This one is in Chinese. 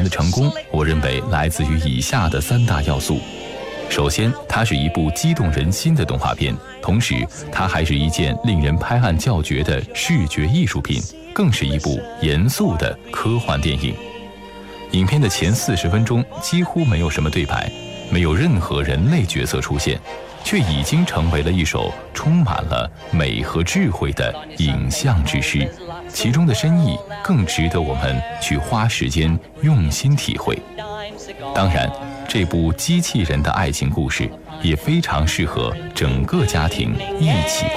的成功，我认为来自于以下的3大要素。首先，它是一部激动人心的动画片，同时它还是一件令人拍案叫绝的视觉艺术品，更是一部严肃的科幻电影。影片的前40分钟几乎没有什么对白，没有任何人类角色出现，却已经成为了一首充满了美和智慧的影像之诗，其中的深意更值得我们去花时间用心体会。当然，这部机器人的爱情故事也非常适合整个家庭一起